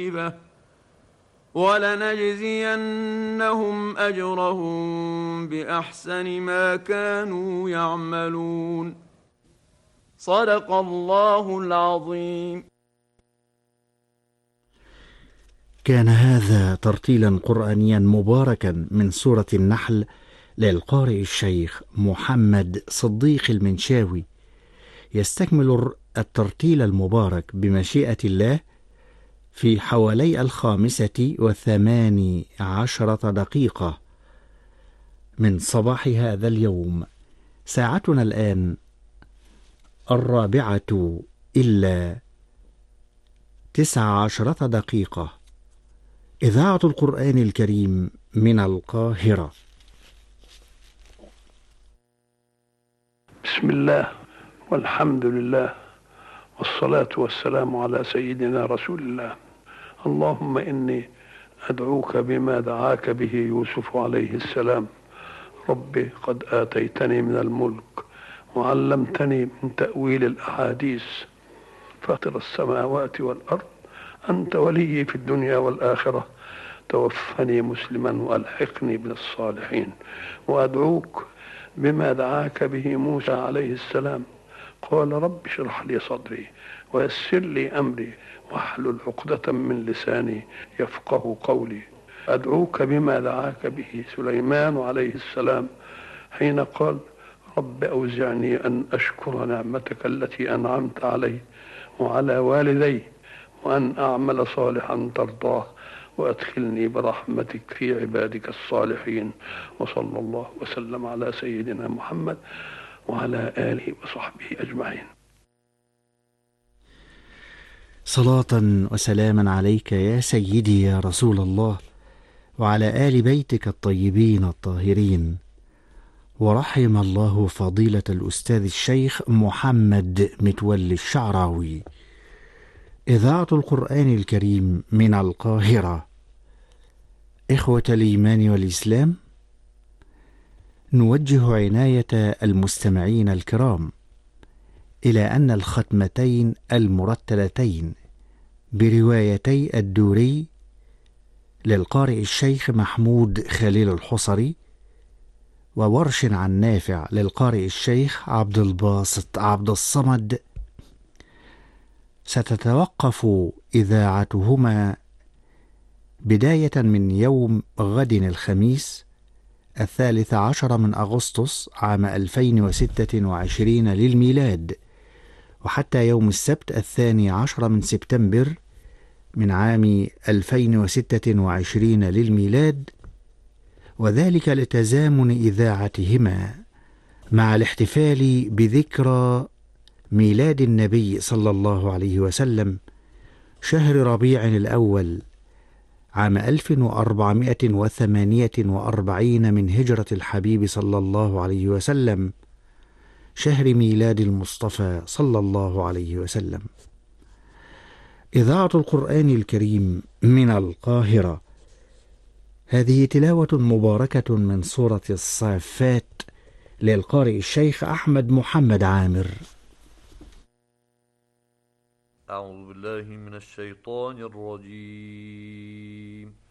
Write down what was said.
ولنجزينهم أجرهم بأحسن ما كانوا يعملون. صدق الله العظيم. كان هذا ترتيلا قرآنيا مباركا من سورة النحل للقارئ الشيخ محمد صديق المنشاوي، يستكمل الترتيل المبارك بمشيئة الله في حوالي 15:18 من صباح هذا اليوم. ساعتنا الآن 15:19. إذاعة القرآن الكريم من القاهرة. بسم الله والحمد لله والصلاة والسلام على سيدنا رسول الله. اللهم إني أدعوك بما دعاك به يوسف عليه السلام. ربي قد آتيتني من الملك وعلمتني من تأويل الأحاديث، فاطر السماوات والأرض، أنت ولي في الدنيا والآخرة، توفني مسلما وألحقني بالصالحين. وأدعوك بما دعاك به موسى عليه السلام، قال رب اشرح لي صدري ويسر لي أمري واحلل عقدة من لساني يفقه قولي. أدعوك بما دعاك به سليمان عليه السلام حين قال رب أوزعني أن أشكر نعمتك التي أنعمت علي وعلى والدي وأن أعمل صالحا ترضاه وأدخلني برحمتك في عبادك الصالحين. وصلى الله وسلم على سيدنا محمد وعلى آله وصحبه أجمعين. صلاة وسلاما عليك يا سيدي يا رسول الله، وعلى آل بيتك الطيبين الطاهرين. ورحم الله فضيلة الأستاذ الشيخ محمد متولي الشعراوي. إذاعة القرآن الكريم من القاهرة. إخوة الإيمان والإسلام، نوجه عناية المستمعين الكرام إلى أن الختمتين المرتلتين بروايتي الدوري للقارئ الشيخ محمود خليل الحصري، وورش عن نافع للقارئ الشيخ عبد الباسط عبد الصمد، ستتوقف إذاعتهما بداية من يوم غد الخميس 13 من أغسطس عام 2026 للميلاد، وحتى يوم السبت 12 من سبتمبر من عام 2026 للميلاد، وذلك لتزامن إذاعتهما مع الاحتفال بذكرى ميلاد النبي صلى الله عليه وسلم شهر ربيع الأول عام 1448 من هجرة الحبيب صلى الله عليه وسلم، شهر ميلاد المصطفى صلى الله عليه وسلم. إذاعة القرآن الكريم من القاهرة. هذه تلاوة مباركة من سورة الصافات للقارئ الشيخ أحمد محمد عامر. أعوذ بالله من الشيطان الرجيم.